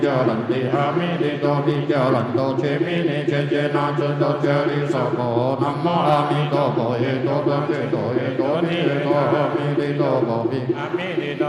教人地阿弥地多地教人多切弥尼切切那切多切利娑婆南无阿弥陀佛耶多多切多耶多尼耶多阿弥地多佛比阿弥地多